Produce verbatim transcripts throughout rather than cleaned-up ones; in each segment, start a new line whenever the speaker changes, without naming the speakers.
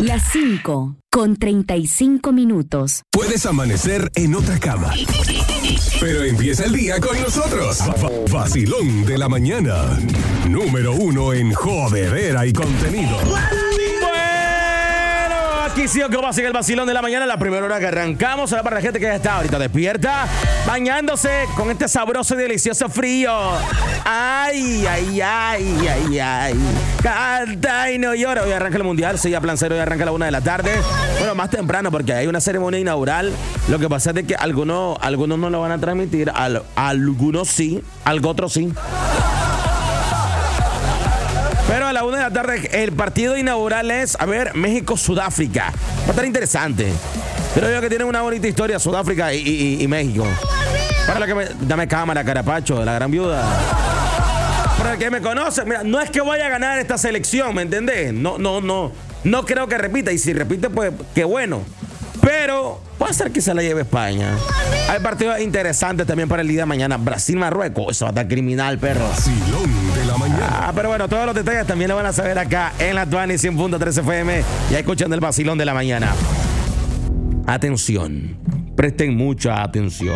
Las cinco con treinta y cinco minutos.
Puedes amanecer en otra cama, pero empieza el día con nosotros. Vacilón de la mañana. Número uno en jodedera y contenido.
Aquí sí, que va a seguir el vacilón de la mañana, la primera hora que arrancamos. Ahora para la gente que ya está ahorita despierta, bañándose con este sabroso y delicioso frío. Ay, ay, ay, ay, ay. Canta y no llora. Hoy arranca el mundial, sí, a plan cero, hoy arranca a la una de la tarde. Bueno, más temprano porque hay una ceremonia inaugural. Lo que pasa es de que algunos, algunos no lo van a transmitir, al, algunos sí, algo otros sí. Pero a la una de la tarde el partido inaugural es, a ver, México-Sudáfrica. Va a estar interesante. Creo yo que tienen una bonita historia Sudáfrica y, y, y México. Para lo que me... Dame cámara, carapacho, de la gran viuda. Para el que me conoce, mira, no es que vaya a ganar esta selección, ¿me entendés? No, no, no. No creo que repita. Y si repite, pues, qué bueno. Pero puede ser que se la lleve España. Hay partidos interesantes también para el día de mañana. Brasil-Marruecos. Eso va a estar criminal, perro.
Vacilón de la mañana.
Ah, pero bueno, todos los detalles también lo van a saber acá en la Tuani cien punto tres F M. Ya escuchando el vacilón de la mañana. Atención. Presten mucha atención.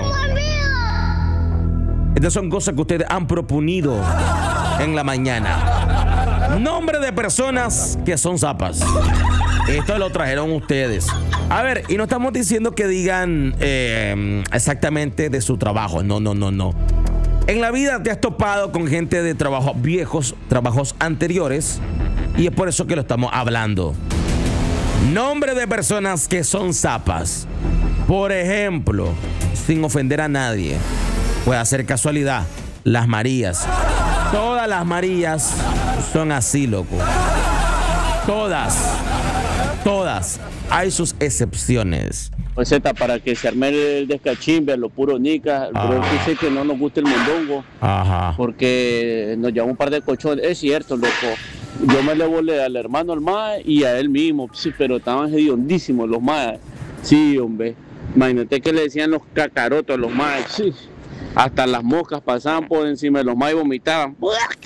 Estas son cosas que ustedes han proponido en la mañana. Nombre de personas que son zapas. Esto lo trajeron ustedes. A ver, y no estamos diciendo que digan eh, exactamente de su trabajo. No, no, no, no. En la vida te has topado con gente de trabajos viejos, trabajos anteriores, y es por eso que lo estamos hablando. Nombre de personas que son zapas. Por ejemplo, sin ofender a nadie, puede ser casualidad, las Marías. Todas las Marías son así, loco. Todas. Todas. Hay sus excepciones.
Pues Z, para que se arme el descachimbe, lo puro nica, pero dice que no nos gusta el mondongo.
Ajá.
Porque nos lleva un par de colchones. Es cierto, loco. Yo me le volé al hermano al mae y a él mismo, sí, pero estaban hediondísimos los maes. Sí, hombre. Imagínate que le decían los cacarotos a los maes. Sí. Hasta las moscas pasaban por encima de los maes y vomitaban.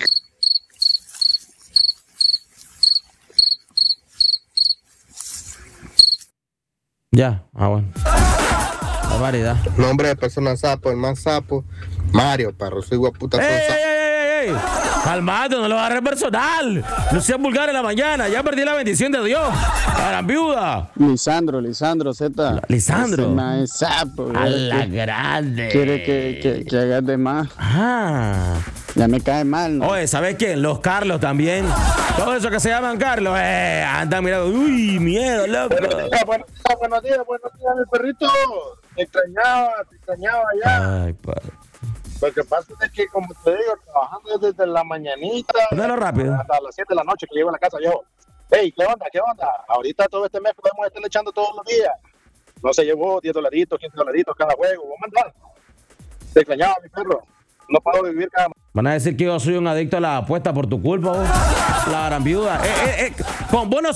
Ya, ah, bueno. La variedad.
Nombre de persona sapo, el más sapo, Mario, perro, soy guaputa.
¡Ey, ey, ey, ey! Calmate, no lo agarres personal. No seas vulgar en la mañana. Ya perdí la bendición de Dios. Gran viuda.
Lisandro, Lisandro, Z.
Lisandro.
Ese mae es sapo.
A la
que,
grande.
Quiere que, que, que hagas de más.
Ah.
Ya me cae mal, ¿no?
Oye, ¿sabes quién? Los Carlos también. Todos esos que se llaman Carlos, eh, andan mirando. Uy, miedo, loco.
Buenos días, buenos días, buenos días, buenos días, mi perrito. Te extrañaba, te extrañaba ya.
Ay, padre.
Lo que pasa es que, como te digo, trabajando desde la mañanita
Dale rápido.
hasta las siete de la noche que llego a la casa, viejo. Hey, ¿qué onda? ¿Qué onda? Ahorita todo este mes podemos estar echando todos los días. No se llevó diez dolaritos, quince dolaritos cada juego. Vamos a mandar. Te extrañaba, mi perro. No puedo vivir cada...
Van a decir que yo soy un adicto a la apuesta por tu culpa, vos. La gran viuda. Eh, eh, eh. Con, vos no,